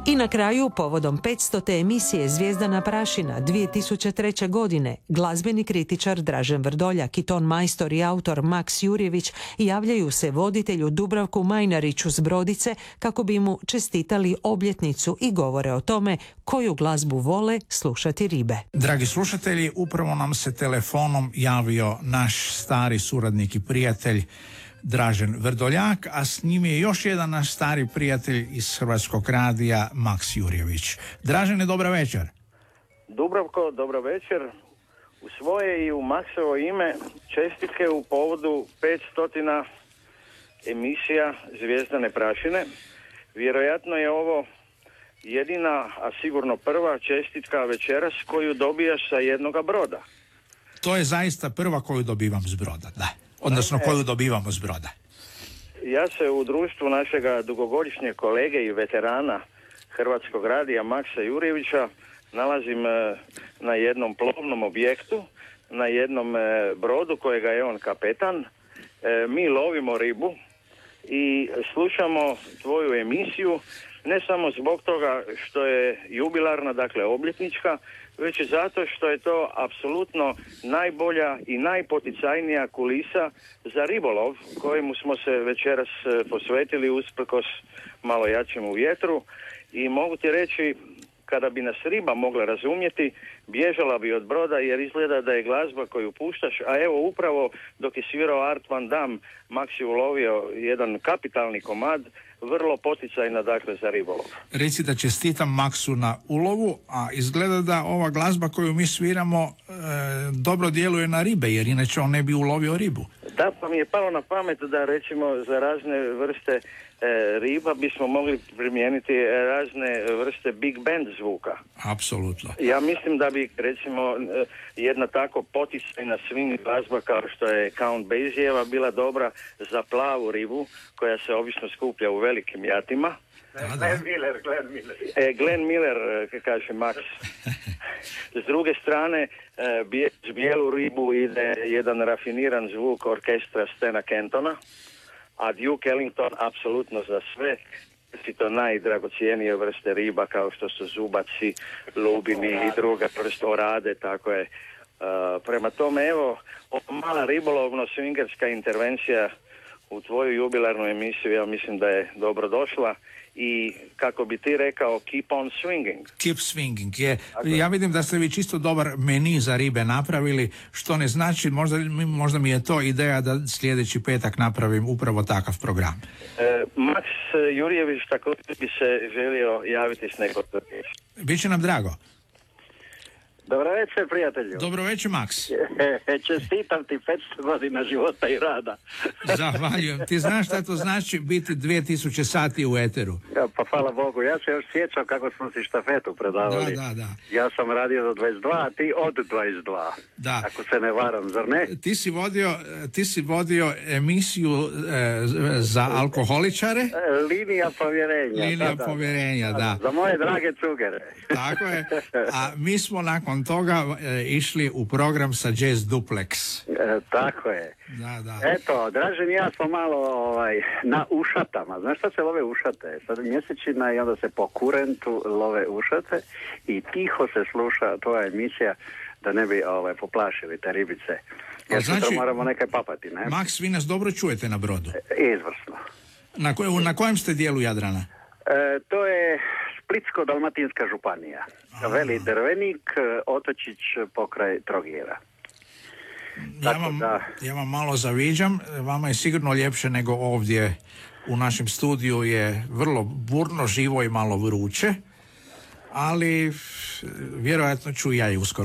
I na kraju, povodom 500. emisije Zvijezdana prašina 2003. godine, glazbeni kritičar Dražen Vrdoljak i ton majstor i autor Maks Jurjević javljaju se voditelju Dubravku Majnariću s Brodice kako bi mu čestitali obljetnicu i govore o tome koju glazbu vole slušati ribe. Dragi slušatelji, upravo nam se telefonom javio naš stari suradnik i prijatelj Dražen Vrdoljak, a s njim je još jedan naš stari prijatelj iz Hrvatskog radija, Maks Jurjević. Dražene, dobra večer. Dubravko, dobro večer. U svoje i u Maksovo ime čestitke u povodu 500 emisija Zvijezdane prašine. Vjerojatno je ovo jedina, a sigurno prva čestitka večeras koju dobijaš sa jednoga broda. To je zaista prva koju dobivam s broda, da. Odnosno koju dobivamo s broda. Ja se u društvu našega dugogodišnjeg kolege i veterana Hrvatskog radija Maksa Jurjevića nalazim na jednom plovnom objektu, na jednom brodu kojega je on kapetan. Mi lovimo ribu i slušamo tvoju emisiju ne samo zbog toga što je jubilarna, dakle obljetnička, već i zato što je to apsolutno najbolja i najpoticajnija kulisa za ribolov kojemu smo se večeras posvetili usprkos malo jačemu vjetru i mogu ti reći, kada bi nas riba mogla razumjeti, bježala bi od broda jer izgleda da je glazba koju puštaš, a evo upravo dok je svirao Art Van Dam, Maks je ulovio jedan kapitalni komad, vrlo poticajna dakle za ribolov. Reci da čestitam Maksu na ulovu, a izgleda da ova glazba koju mi sviramo dobro djeluje na ribe, jer inače on ne bi ulovio ribu. Da, pa mi je palo na pamet da recimo za razne vrste riba bismo mogli primijeniti razne vrste big band zvuka. Apsolutno. Ja mislim da bi recimo jedna tako poticajna swing glazba kao što je Count Basiejeva bila dobra za plavu ribu koja se obično skuplja u velikim jatima. Glenn Miller, kaže Maks. S druge strane, s bijelu ribu ide jedan rafiniran zvuk orkestra Stena Kentona, a Duke Ellington apsolutno za sve. Si to najdragocijenije vrste riba kao što su zubaci, lubini i druga vrste orade, tako je. Prema tome, evo, mala ribolovno-swingerska intervencija u tvoju jubilarnu emisiju, ja mislim da je dobro došla i kako bi ti rekao, keep on swinging. Keep swinging, je. Ja vidim da ste vi čisto dobar meni za ribe napravili, što ne znači, možda mi je to ideja da sljedeći petak napravim upravo takav program. Maks Jurjević također bi se želio javiti s nekoliko riječi. Biće nam drago. Dobro večer, prijatelju. Dobro večer, Maks. Čestitam ti 500 godina života i rada. Zahvaljujem. Ti znaš šta to znači biti 2000 sati u eteru? Ja, pa hvala Bogu. Ja se još sjećam kako smo si štafetu predavali. Da. Ja sam radio do 22, a ti od 22. Da. Ako se ne varam, zar ne? Ti si vodio emisiju za alkoholičare. Linija povjerenja. Da. Za moje drage cugere. Tako je. A mi smo nakon toga išli u program sa Jazz Duplex. Tako je. Da. Eto, Dražen i ja smo malo na ušatama. Znaš šta se love ušate? Sad mjesečina i onda se po kurentu love ušate i tiho se sluša tvoja emisija da ne bi poplašili te ribice. Jer znači, moramo nekaj papati, ne? Maks, vi nas dobro čujete na brodu? Izvrsno. Na kojem ste dijelu Jadrana? To je Splitsko-dalmatinska županija. Veli Drvenik, otočić pokraj Trogira. Ja vam malo zaviđam, vama je sigurno ljepše nego ovdje u našem studiju, je vrlo burno, živo i malo vruće, ali vjerojatno ću ja i uskoro